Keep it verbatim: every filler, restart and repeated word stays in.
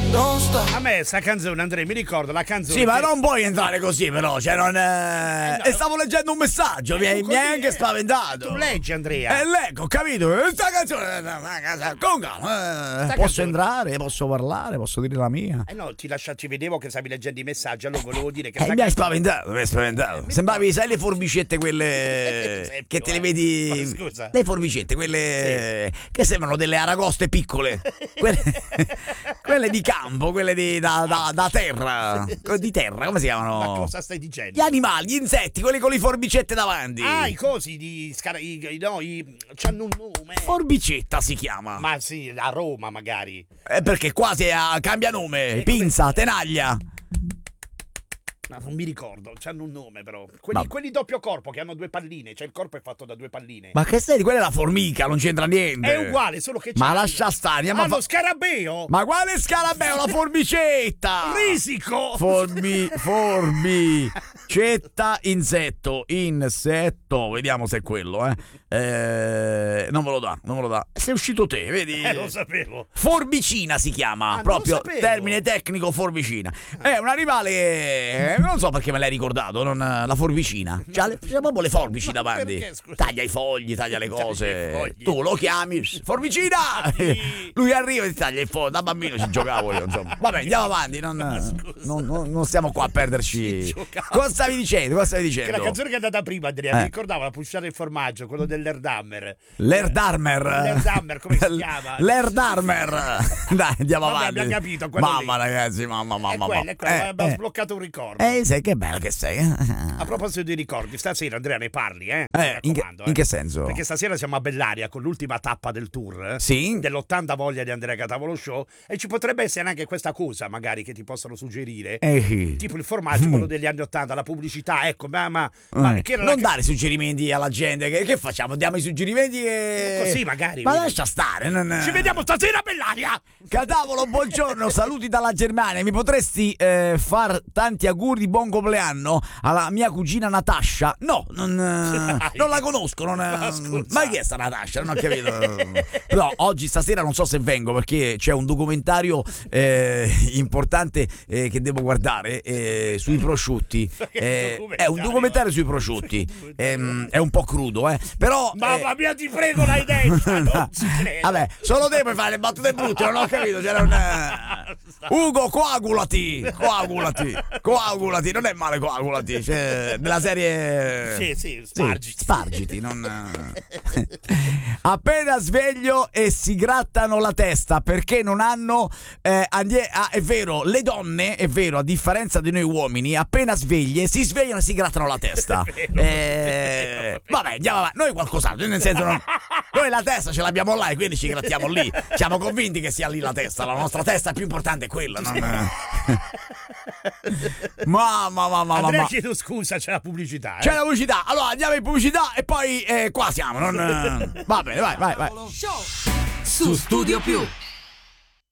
Don't stop. A me sta canzone, Andrea, mi ricordo la canzone. Sì, che... ma non puoi entrare così, però. Cioè, non. Eh... Eh, no. E stavo leggendo un messaggio, mi hai, mi hai anche spaventato. Tu leggi, Andrea. E leggo, ho capito? Sta canzone. Con calma. Eh, posso canzone. entrare, posso parlare, posso dire la mia. Eh no, ti lascia, ci vedevo che stavi leggendo i messaggi, allora volevo dire che Eh, sta mi hai canzone- spaventato, mi hai spaventato. Sembravi, sai, le forbicette quelle Esempio, che te le eh. vedi. Ma scusa. Le forbicette, quelle che sembrano delle aragoste piccole. Quelle, quelle di campo, quelle di, da, da, da terra. Di terra, come si Ma chiamano? cosa stai dicendo? Gli animali, gli insetti, quelli con le forbicette davanti. Ah, i cosi di scara... i, i- no, i... c'hanno un nome. Forbicetta si chiama. Ma sì, a Roma magari. Eh, perché qua si ah, cambia nome. Pinza, tenaglia. Ma non mi ricordo, c'hanno un nome però. Quelli, Ma- quelli doppio corpo che hanno due palline, cioè il corpo è fatto da due palline. Ma che sei? Quella è la formica, non c'entra niente. È uguale, solo che c'è. Ma lascia stare, andiamo Ah, a fa- lo scarabeo! Ma quale scarabeo? La forbicetta! Risico! Formi, forbicetta, insetto, insetto. Vediamo se è quello, eh. Eh, non me lo dà, non me lo dà. Sei uscito te, vedi? Eh, lo sapevo. Forbicina si chiama, Ah, non proprio lo sapevo. termine tecnico forbicina. È un animale che non so perché me l'hai ricordato, non, la forbicina. C'ha, le, c'ha proprio le forbici Ma davanti. perché, scusa? Taglia i fogli, taglia le Taglia i cose. fogli. Tu lo chiami, forbicina! Sì. Lui arriva e ti taglia il fogli. Da bambino ci giocavo io, insomma. Vabbè, andiamo avanti, non, non, non- non stiamo qua a perderci. Ci giocavo. Cosa stavi dicendo? Cosa stavi Che la dicendo? canzone che è andata prima, Andrea, Eh. mi ricordava la pusciata del formaggio, quello dell'Erdammer. L'Erdarmer. L'Erdammer, come si chiama? L'Erdarmer. Dai, andiamo Vabbè, avanti. abbiamo capito, quello Mamma lì. ragazzi, mamma, mamma, È mamma. quello, è quello, Eh, abbiamo eh. sbloccato un ricordo. Eh, sai che bello che sei. A proposito di ricordi, stasera Andrea ne parli, eh? Mi Eh, in, che, raccomando, in eh. che senso? Perché stasera siamo a Bellaria con l'ultima tappa del tour, eh? Sì? Dell'ottanta voglia di Andrea Catavolo Show, e ci potrebbe essere anche questa cosa magari che ti possono suggerire. Eh, Tipo il formaggio, quello degli anni ottanta, la pubblicità, ecco, ma, ma, ma eh. che era Non la- dare suggerimenti alla gente. Che, che facciamo? Diamo i suggerimenti e... Così magari, Ma vedi. lascia stare. Non... Ci vediamo stasera a Bellaria! Catavolo, buongiorno, saluti dalla Germania. Mi potresti eh, far tanti auguri di buon compleanno alla mia cugina Natascia? No, non, eh, non la conosco. Non, Ma eh, scusa. ma chi è sta Natascia? Non ho capito. Però oggi, stasera, non so se vengo perché c'è un documentario eh, importante eh, che devo guardare eh, sui prosciutti. Eh, è un documentario sui prosciutti. Ehm, è un po' crudo, eh. Però. eh, Mamma mia, ti prego, l'hai detta! Non ci credo! Vabbè, solo te puoi fare le battute brutte, non ho capito. C'era un. eh, Ugo, coagulati! Coagulati! Coagulati! Non è male, coagulati! Cioè, della serie. Sì, sì, spargiti. Spargiti, non. Appena sveglio e si grattano la testa perché non hanno. Eh, andie- ah, è vero, le donne, è vero, a differenza di noi uomini, appena sveglie si svegliano e si grattano la testa. Eh, vabbè, andiamo avanti. Noi qualcos'altro, nel senso, non- noi la testa ce l'abbiamo là e quindi ci grattiamo lì. Siamo convinti che sia lì la testa. La nostra testa è più importante è quella. Non... Mamma, mamma, Andrea, mamma. chiedo scusa, c'è la pubblicità. Eh? C'è la pubblicità. Allora andiamo in pubblicità e poi eh, qua siamo. Non... Va bene, vai, vai, vai. Su Studio Più.